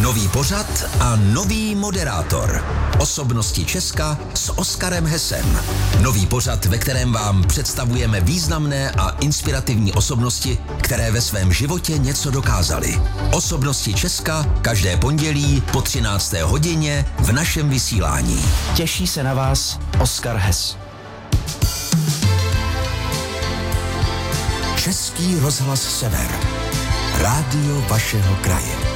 Nový pořad a nový moderátor. Osobnosti Česka s Oskarem Hesem. Nový pořad, ve kterém vám představujeme významné a inspirativní osobnosti, které ve svém životě něco dokázaly. Osobnosti Česka každé pondělí po 13. hodině v našem vysílání. Těší se na vás Oskar Hes. Český rozhlas Sever. Rádio vašeho kraje.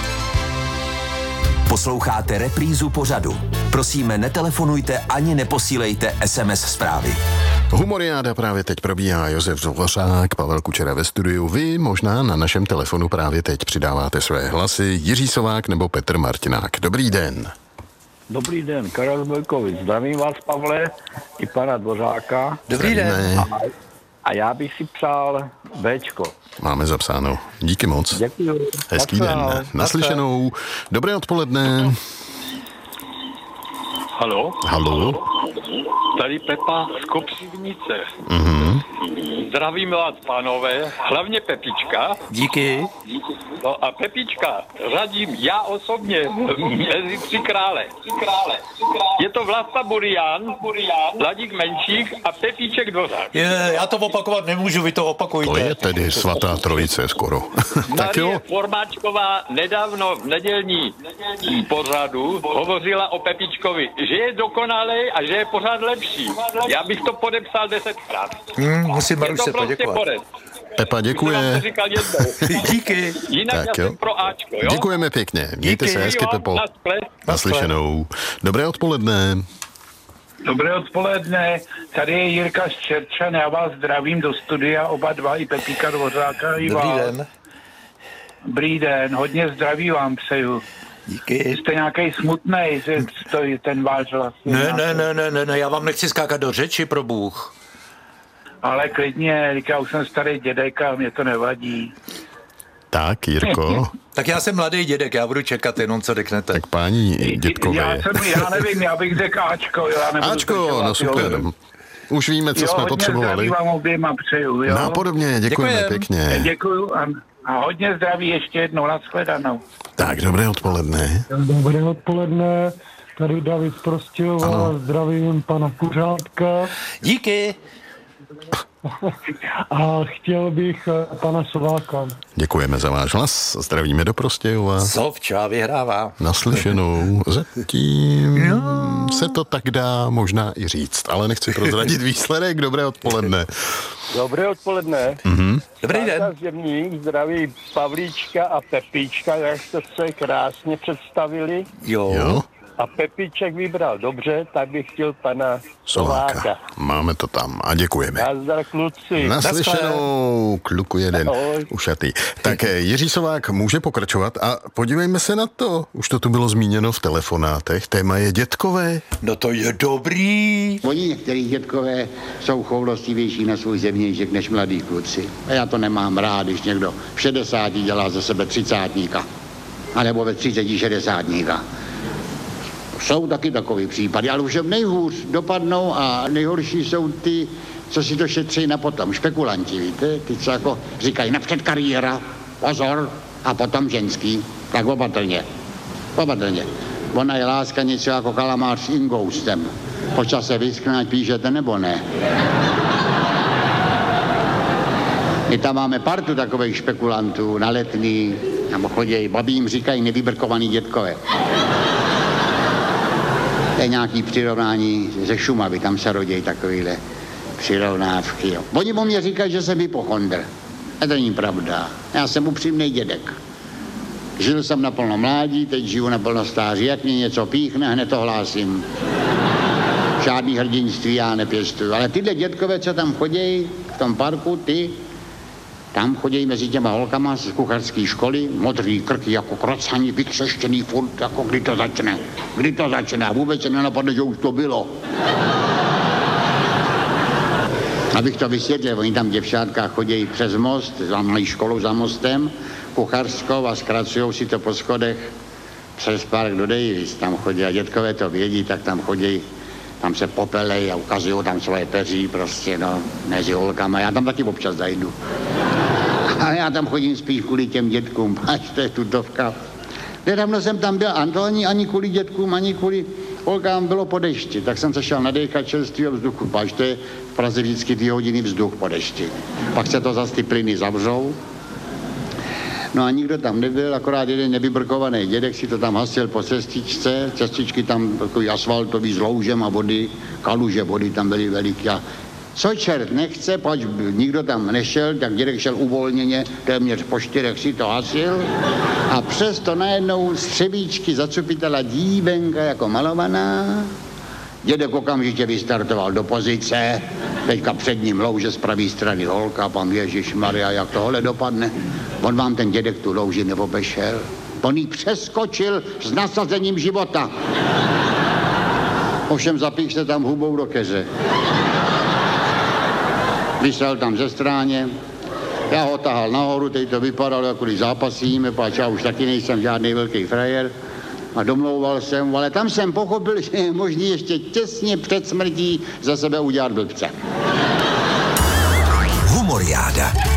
Posloucháte reprízu pořadu. Prosíme, netelefonujte ani neposílejte SMS zprávy. Humoriáda právě teď probíhá. Josef Dvořák, Pavel Kučera ve studiu. Vy možná na našem telefonu právě teď přidáváte své hlasy. Jiří Sovák nebo Petr Martinák. Dobrý den. Dobrý den, Karel Bojkovič. Zdravím vás, Pavle, i pana Dvořáka. Dobrý den. A já bych si přál Bčko. Máme zapsáno. Díky moc. Děkuji. Hezký den. Naslyšenou. Dobré odpoledne. Halo? Halo. Tady Pepa z Kopřivnice. Mhm. Zdravím vás, pánové, hlavně Pepička. Díky. No a Pepička řadím já osobně mezi tři krále. Je to Vlasta Burian, Ladík Menšík a Pepíček Dvořák. Já to opakovat nemůžu, vy to opakujte. To je tedy svatá trojice skoro. Tak jo. Marie Formáčková nedávno v nedělní pořadu hovořila o Pepičkovi, že je dokonalý a že je pořád lepší. Já bych to podepsal 10krát. Musím Je Maruš to se prostě poděkovat. porez. Pepa, děkuje. Říkal jednou. Díky. Jinak Tak já jo. jsem pro Ačko, jo? Děkujeme pěkně. Mějte se hezky, Pepo. Naslyšenou. Dobré odpoledne. Dobré odpoledne, tady je Jirka z Čerčan, já vás zdravím do studia, oba dva, i Pepíka Dvořáka, i Dobrý vás. den. Dobrý den, hodně zdraví vám přeju. Díky. Jste nějaký smutnej, že stojí ten váš vlastně. Ne, já vám nechci skákat do řeči, pro Bůh. Ale klidně, říká, už jsem starý dědek a mě to nevadí. Tak, Jirko. Tak já jsem mladý dědek, já budu čekat jenom, co řeknete. Tak páni dětkové. Já nevím, já bych řekl Ačko, jo, já nebudu Ačko, zdržovat, no super. jo. Už víme, co jsme potřebovali. Hodně zdraví vám oběma přeju, jo. Nápodobně, děkujeme Děkujem. pěkně. Děkuju a hodně zdraví ještě jednou, nashledanou. Tak, dobré odpoledne. Dobré odpoledne, tady David Prostějová, zdravím pana Kuřátka Díky. a chtěl bych pana Sováka. Děkujeme za váš hlas. Zdravíme do Prostějova. Sovča vyhrává. Naslyšenou. Zatím se to tak dá možná i říct, ale nechci prozradit výsledek. Dobré odpoledne. Dobré odpoledne. Dobrý den. Zemník, zdraví Pavlíčka a Pepíčka, jak jste se krásně představili. Jo, A Pepíček vybral dobře, tak bych chtěl pana Sováka. Máme to tam a děkujeme. Nazdar, kluci. Naslyšenou, kluku jeden, Ahoj. ušatý. Tak Jiří Sovák může pokračovat a podívejme se na to. Už to tu bylo zmíněno v telefonátech. Téma je dětkové. No to je dobrý. Oni některý dětkové jsou choulostivější na svůj zeměníček než mladí kluci. A já to nemám rád, když někdo v 60 dělá ze sebe 30. A nebo ve 30 60. Jsou taky takový případy, ale už nejhůř dopadnou a nejhorší jsou ty, co si to šetří na potom. Špekulanti, víte? Ty, co jako říkají napřed kariéra, pozor, a potom ženský. Tak opatrně. Ona je láska něco jako kalamář s ingoustem. Po čase vyskne, ať píšete nebo ne. My tam máme partu takových špekulantů na Letný, nebo chodějí, babím říkají nevybrkovaný dětkové. To je nějaký přirovnání ze Šumavy, tam se rodějí takovýhle přirovnávky. Jo. Oni o mě říkají, že jsem hypochondr. A to není pravda. Já jsem upřímnej dědek. Žil jsem naplno mládí, teď žiju naplno stáří. Jak mě něco píchne, hned to hlásím. Žádný hrdinství já nepěstuju. Ale tyhle dětkové, co tam chodějí v tom parku, tam chodějí mezi těma holkama z kuchařské školy, modrý krky jako krocani, vykřeštěný furt, jako kdy to začne. A vůbec se nenapadne, že už to bylo. Abych to vysvětlil, oni tam děvčátka chodějí přes most, mají školu za mostem, kuchařskou a zkracujou si to po schodech přes park do Davis. Tam chodí a dětkové to vědí, tak tam chodí, tam se popelej a ukazují tam svoje peří prostě, no, mezi holkama. Já tam taky občas zajdu. A já tam chodím spíš kvůli těm dětkům, ať to je tutovka. Nedávno jsem tam byl, a to ani kvůli dětkům, ani kvůli holkám bylo po dešti, tak jsem se šel nadechat čerstvého vzduchu, páč to je v Praze vždycky 2 hodiny vzduch po dešti. Pak se to zase ty plyny zavřou. No a nikdo tam nebyl, akorát jeden nevybrkovaný dědek si to tam hasil po cestičce, cestičky tam takový asfaltový s loužem a vody, kaluže vody tam byly veliký. A co čert nechce, pač nikdo tam nešel, tak dědek šel uvolněně, téměř po 4 si to hasil a přesto najednou z třebíčky zacupitala dívenka jako malovaná. Dědek okamžitě vystartoval do pozice, teďka před ním louže z pravé strany holka, pan Ježišmarja, jak tohle dopadne. On vám ten dědek tu louži neobešel. On jí přeskočil s nasazením života. Ovšem zapích se tam hubou do keře. Vysel tam ze stráně, já ho tahal nahoru, teď to vypadalo, jako když zápasíme, páč já už taky nejsem žádný velký frajer. A domlouval jsem, ale tam jsem pochopil, že je možný ještě těsně před smrtí za sebe udělat blbce. Humoriáda.